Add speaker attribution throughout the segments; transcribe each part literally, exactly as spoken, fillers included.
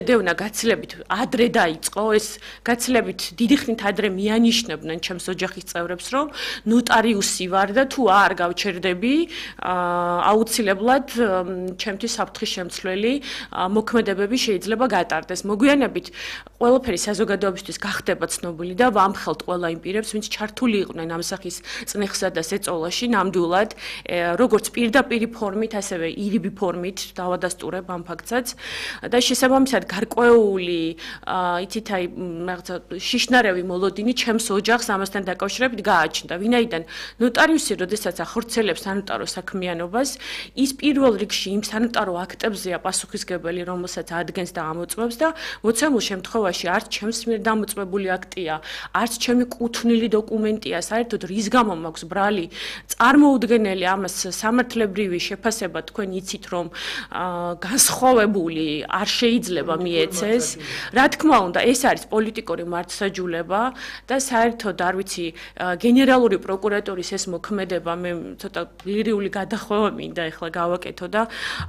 Speaker 1: დევნა გაცილებით ადრე დაიწყო ეს გაცილებით დიდი ხნით ადრე მიანიშნებდნენ ჩემს ოჯახის წევრებს რომ ნოტარიუსი ვარ და თუ არ გავჩერდები აუცილებლად ჩემთვის საფრთხის შემცვლელი მოქმედებები შეიძლება გატარდეს მოგვიანებით ყველაფერი საზოგადოებისთვის გახდება ცნობილი და ვამხელთ ყველა იმ პირებს ვინც ჩართული იყვნენ ამ სახის წნეხსა და სეწოლაში ნამდვილად როგორც პირდაპირ ფორმით ასევე ირიბი ფორმით დავადასტურებ ამ ფაქტსაც და შესაბამისად გარკვეული იცით აი რაღაცა შიშნარევი მოლოდინი ჩემს ოჯახს ამასთან დაკავშირებით გააჩნდა. ვინაიდან ნოტარიუსი, როდესაც ახორციელებს სანოტარო საქმიანობას, ის პირველ რიგში იმ სანოტარო აქტებზეა პასუხისმგებელი, რომელსაც ადგენს და ამოწმებს და მოცემულ შემთხვევაში არც ჩემს მიერ დამოწმებული აქტია, არც ჩემი კუთვნილი დოკუმენტია, საერთოდ რის გამო მაქვს ბრალი წარმოუდგენელი ამას სამართლებრივი შეფასება თქვენ იცით რომ განსხვავებული არ შეიძლება მიეცეს. რა თქმა უნდა, ეს არის პოლიტიკური მართლმსაჯულება და საერთოდ არ ვიცი გენერალური პროკურატურის ეს მოქმედება მე ცოტა ლირიული გადახვევა მინდა ეხლა გავაკეთო და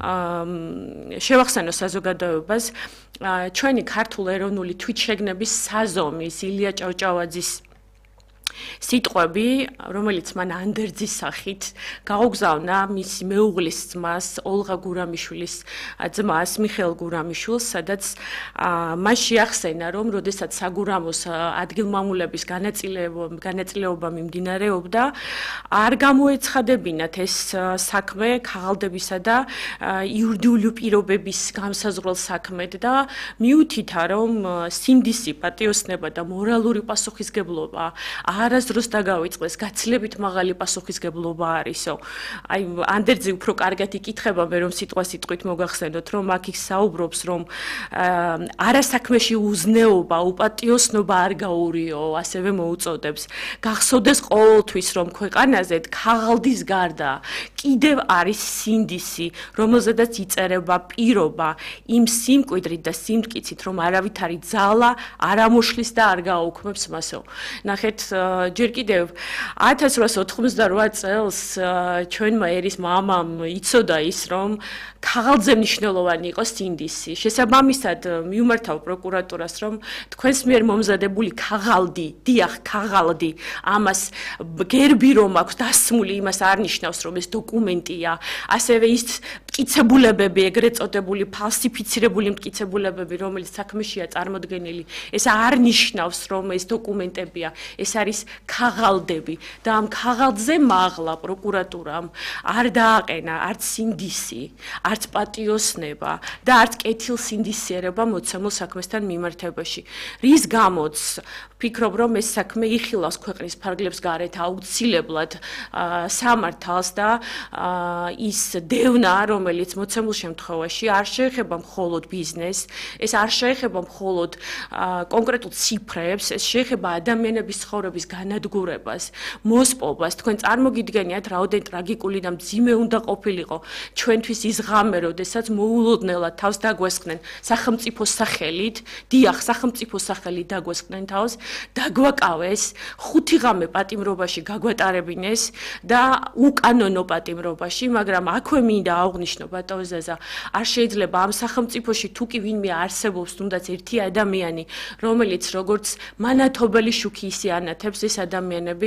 Speaker 1: შევახსენო საზოგადოებას ჩვენი ქართულ ეროვნული თვითშეგნების საზომის ილია ჭავჭავაძის სიტყვები, რომელიც მან ანდერძის სახით გაუგზავნა მის მეუღლის ძმას, ოლღა გურამიშვილის ძმას, მიხეილ გურამიშვილს, სადაც მას შეახსენა, რომ როდესაც საგურამოს ადგილმამულების განაწილეობა, განაწილეობა მიმდინარეობდა, არ გამოეცხადებინათ ეს საქმე ქაღალდებისა და იურიდიული პირობების განსაზღვრელ საქმედ და მიუთითა, რომ სინდისი, პატიოსნება და მორალური პასუხისმგებლობა არასდროს დაგავიწყდეს, გაცილებით მაღალი პასუხისმგებლობა არისო. აი ანდერძი უფრო კარგად იკითხება მე რომ სიტყვა სიტყვით მოგახსენოთ, რომ აქ ის საუბრობს, რომ არასაქმეში უზნეობა, უპატიოსნობა არ გაურიო, ასევე მოუწოდებს. გახსოვდეს ყოველთვის, რომ ქვეყანაზე ქაღალდის გარდა კიდევ არის სინდისი, რომელზედაც იწერება პირობა იმ სიმკვიდრით და სიმტკიცით, რომ არავითარი ძალა არ ამოშლის და არ გააუქმებს მასო. ნახეთ ჯერ კიდევ ათას რვაასი ოთხმოცდარვა წელს ჩვენმა ერის მამამ იცოდა ის რომ ქაღალდზე მნიშვნელოვანი იყო სინდისი. შესაბამისად მიუმართავ პროკურატურას რომ თქვენს მიერ მომზადებული ქაღალდი, დიახ, ქაღალდი, ამას გერბი რომ აქვს დასმული, იმას არ ნიშნავს რომ ეს დოკუმენტია, ასევე ის მტკიცებულებები, ეგრეთ წოდებული ფალსიფიცირებული მტკიცებულებები, რომელიც საქმეშია წარმოდგენილი, ეს არ ნიშნავს რომ ეს დოკუმენტებია, ეს არის ქაღალდები და ამ ქაღალდზე მაღლა პროკურატურამ არ დააყენა არც სინდისი, არც პატიოსნება და არც კეთილსინდისიერება მოცემულ საქმესთან მიმართებაში. რის გამოც ვფიქრობ, რომ ეს საქმე იხილავს ქვეყნის ფარგლებს გარეთ აუცილებლად სამართალს და ის დევნა, რომელიც მოცემულ შემთხვევაში არ შეეხება მხოლოდ ბიზნესს, ეს არ შეეხება მხოლოდ კონკრეტულ ციფრებს, ეს შეეხება ადამიანების ცხოვრების განადგურებას, მოსპობას. თქვენ წარმოგიდგენიათ, რაოდენ ტრაგიკული და მძიმე უნდა ყოფილიყო ჩვენთვის ის ღამე, როდესაც მოულოდნელად თავს დაგვესხნენ სახელმწიფოს სახელით, დიახ, სახელმწიფოს სახელით დაგვესხნენ თავს, დაგვაკავეს, ხუთი ღამე პატიმრობაში გაგვატარებინეს და უკანონო პატიმრობაში, მაგრამ აქვე მინდა აღვნიშნო ბატონ ზაზა, არ შეიძლება ამ სახელმწიფოში თუ კი ვინმე არსებობს თუნდაც ერთი ადამიანი, რომელიც როგორც მანათობელი შუქი ისიანათებს ეს ადამიანები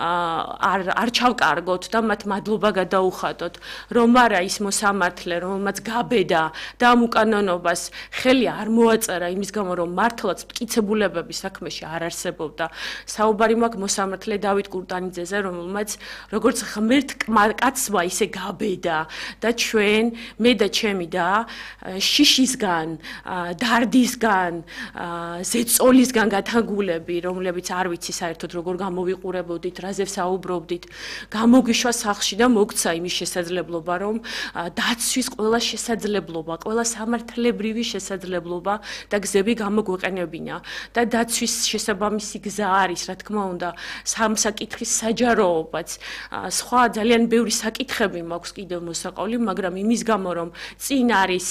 Speaker 1: არ არ ჩავკარგოთ და მათ მადლობა გადაუხადოთ, რომ არა ის მოსამართლე, რომელმაც გაბედა და ამ უკანონობას ხელი არ მოაწერა იმის გამო, რომ მართლაც მტკიცებულებები საქმეში არ არსებობდა. საუბარი მაქვს მოსამართლე დავით კურტანიძეზე, რომელმაც როგორც ღმერთ კაცმა ისე გაბედა და ჩვენ, მე და ჩემი და შიშისგან, დარდისგან, ზეწოლისგან გათანგულები, რომლებიც არ ვიცი საერთოდ როგორ გამოვიყურებოდით, რაზე ვსაუბრობდით, გამოგიშვა სახლში და მოგცა იმის შესაძლებლობა, რომ დაცვის ყველა შესაძლებლობა, ყველა სამართლებრივი შესაძლებლობა და გზები გამოგვეყენებინა და დაცვის შესაბამისი გზა არის, რა თქმა უნდა, სამსაკითხის საჯაროობაც. სხვა ძალიან ბევრი საკითხები მაქვს კიდევ მოსაყოლი, მაგრამ იმის გამო, რომ წინ არის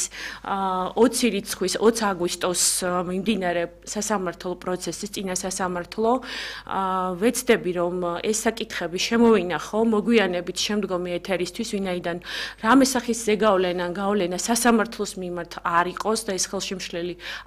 Speaker 1: ოცი რიცხვის ოცი აგვისტოს მიმდინარე სასამართლო პროცესი, წინა სასამართლო, ვეცდები, რომ ეს საკითხები შემოვინახო მოგვიანებით შემდგომი ეთერისთვის, ვინაიდან რამე სახის ზეგავლენა, გავლენა სასამართლოს მიმართ არ იყოს და ეს ხელშემშლელი